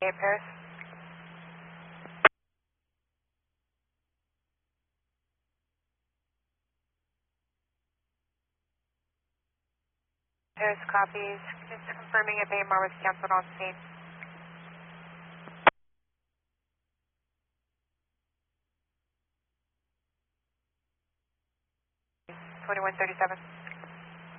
Paris. Paris copies. Just confirming if AMR was canceled on scene. 2137.